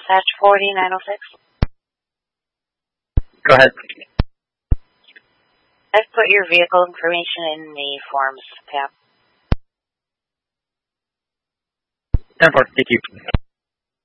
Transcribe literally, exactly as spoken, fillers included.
Wasatch forty-nine oh six. Go ahead. I've put your vehicle information in the forms tab. ten four, thank you.